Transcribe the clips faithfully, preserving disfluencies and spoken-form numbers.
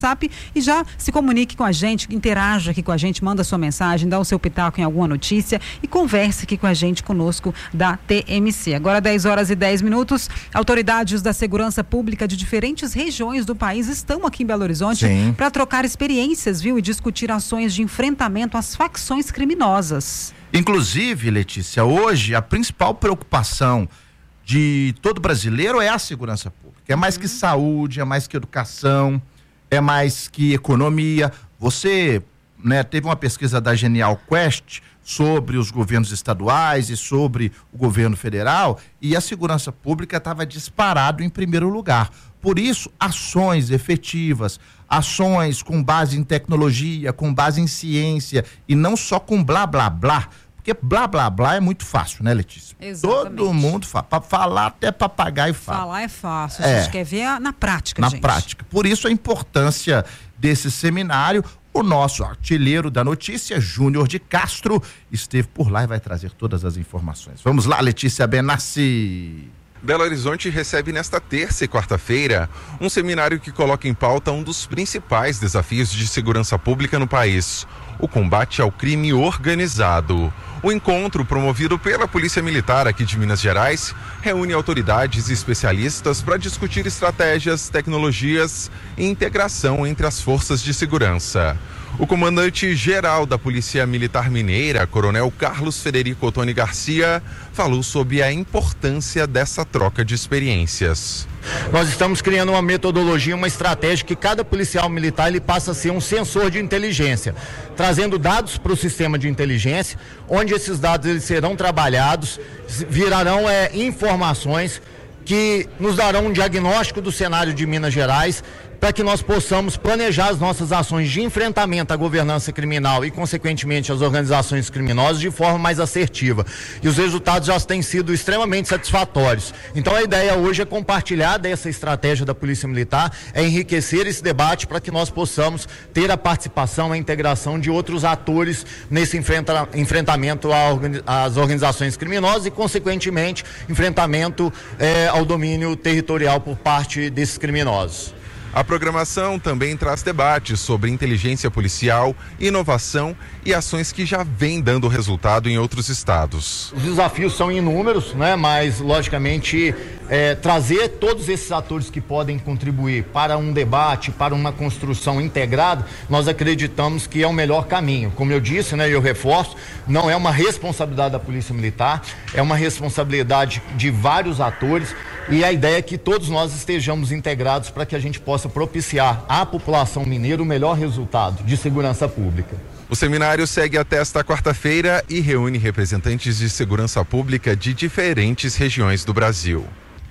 WhatsApp e já se comunique com a gente, interaja aqui com a gente, manda sua mensagem, dá o seu pitaco em alguma notícia e converse aqui com a gente, conosco da T M C. Agora dez horas e dez minutos, autoridades da segurança pública de diferentes regiões do país estão aqui em Belo Horizonte para trocar experiências, viu, e discutir ações de enfrentamento às facções criminosas. Inclusive, Letícia, hoje a principal preocupação de todo brasileiro é a segurança pública. É mais uhum. que saúde, é mais que educação, é mais que economia. Você, né, teve uma pesquisa da Genial Quest sobre os governos estaduais e sobre o governo federal, e a segurança pública estava disparado em primeiro lugar. Por isso, ações efetivas, ações com base em tecnologia, com base em ciência, e não só com blá blá blá. Porque blá blá blá é muito fácil, né, Letícia? Exatamente. Todo mundo fala. Para falar, até papagaio fala. Falar é fácil, a é. gente quer ver na prática, na gente. Na prática. Por isso a importância desse seminário. O nosso artilheiro da notícia, Júnior de Castro, esteve por lá e vai trazer todas as informações. Vamos lá, Letícia Benassi. Belo Horizonte recebe nesta terça e quarta-feira um seminário que coloca em pauta um dos principais desafios de segurança pública no país: o combate ao crime organizado. O encontro, promovido pela Polícia Militar aqui de Minas Gerais, reúne autoridades e especialistas para discutir estratégias, tecnologias e integração entre as forças de segurança. O comandante-geral da Polícia Militar Mineira, Coronel Carlos Federico Ottoni Garcia, falou sobre a importância dessa troca de experiências. Nós estamos criando uma metodologia, uma estratégia que cada policial militar ele passa a ser um sensor de inteligência, trazendo dados para o sistema de inteligência, onde esses dados eles serão trabalhados, virarão é, informações que nos darão um diagnóstico do cenário de Minas Gerais, para que nós possamos planejar as nossas ações de enfrentamento à governança criminal e, consequentemente, às organizações criminosas de forma mais assertiva. E os resultados já têm sido extremamente satisfatórios. Então, a ideia hoje é compartilhar dessa estratégia da Polícia Militar, é enriquecer esse debate para que nós possamos ter a participação, a integração de outros atores nesse enfrenta, enfrentamento às organizações criminosas e, consequentemente, enfrentamento eh, ao domínio territorial por parte desses criminosos. A programação também traz debates sobre inteligência policial, inovação e ações que já vêm dando resultado em outros estados. Os desafios são inúmeros, né? Mas, logicamente, é, trazer todos esses atores que podem contribuir para um debate, para uma construção integrada, nós acreditamos que é o melhor caminho. Como eu disse, né, eu reforço, não é uma responsabilidade da Polícia Militar, é uma responsabilidade de vários atores, e a ideia é que todos nós estejamos integrados para que a gente possa propiciar à população mineira o melhor resultado de segurança pública. O seminário segue até esta quarta-feira e reúne representantes de segurança pública de diferentes regiões do Brasil.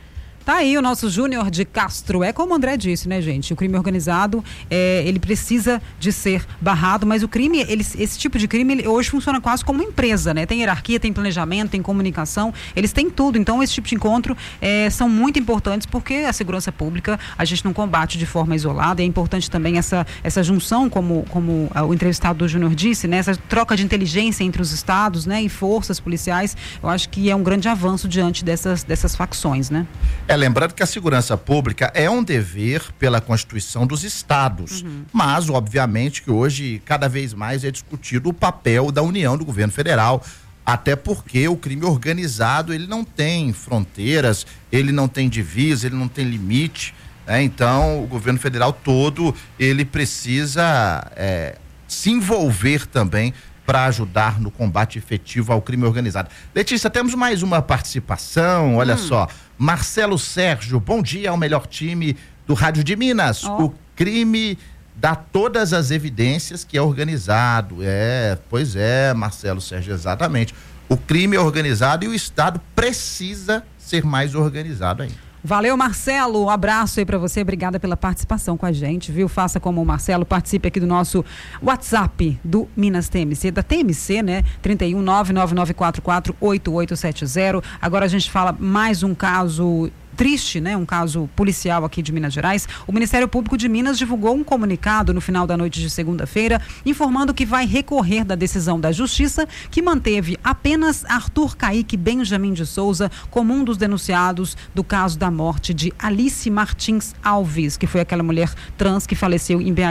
Tá aí o nosso Júnior de Castro. É como o André disse, né, gente? O crime organizado, é, ele precisa de ser barrado, mas o crime, ele, esse tipo de crime, ele hoje funciona quase como uma empresa, né? Tem hierarquia, tem planejamento, tem comunicação, eles têm tudo. Então, esse tipo de encontro é, são muito importantes porque a segurança pública a gente não combate de forma isolada. E é importante também essa, essa junção, como, como o entrevistado do Júnior disse, né? Essa troca de inteligência entre os estados, né? E forças policiais. Eu acho que é um grande avanço diante dessas, dessas facções, né? É, lembrando que a segurança pública é um dever pela Constituição dos estados, uhum. mas, obviamente, que hoje cada vez mais é discutido o papel da União, do governo federal, até porque o crime organizado, ele não tem fronteiras, ele não tem divisa, ele não tem limite, né? Então, o governo federal todo, ele precisa é, se envolver também para ajudar no combate efetivo ao crime organizado. Letícia, temos mais uma participação, olha hum. só, Marcelo Sérgio, bom dia ao melhor time do Rádio de Minas. Oh. O crime dá todas as evidências que é organizado. É, pois é, Marcelo Sérgio, exatamente. O crime é organizado e o Estado precisa ser mais organizado ainda. Valeu, Marcelo, um abraço aí pra você, obrigada pela participação com a gente, viu? Faça como o Marcelo, participe aqui do nosso WhatsApp do Minas T M C, da T M C, né? trinta e um, nove nove nove quatro quatro, oito oito sete zero. Agora a gente fala mais um caso triste, né? Um caso policial aqui de Minas Gerais. O Ministério Público de Minas divulgou um comunicado no final da noite de segunda-feira, informando que vai recorrer da decisão da Justiça, que manteve apenas Arthur Caíque Benjamin de Souza como um dos denunciados do caso da morte de Alice Martins Alves, que foi aquela mulher trans que faleceu em B H.